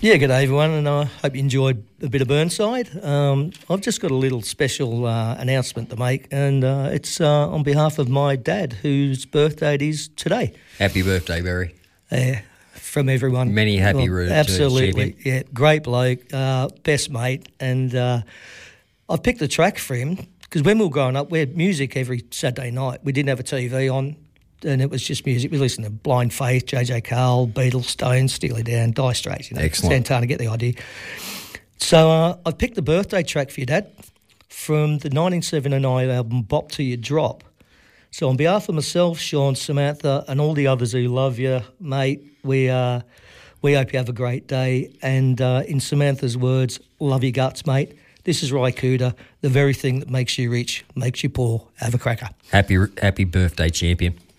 Yeah, good day everyone, and I hope you enjoyed a bit of Burnside. I've just got a little special announcement to make, and it's on behalf of my dad, whose birthday it is today. Happy birthday, Barry. From everyone. Many happy returns, absolutely, champion. yeah, great bloke, best mate, and I've picked the track for him because when we were growing up, we had music every Saturday night. We didn't have a TV on, and it was just music. We listened to Blind Faith, JJ Cale, Beatles, Stones, Steely Dan, Dire Straits, Excellent. Santana, get the idea. So I've picked the birthday track for your dad from the 1979 album Bop Till You Drop. So on behalf of myself, Sean, Samantha, and all the others who love you, mate, we hope you have a great day. And in Samantha's words, love your guts, mate. This is Ry Cooder, the very thing that makes you rich, makes you poor. Have a cracker. Happy birthday, champion.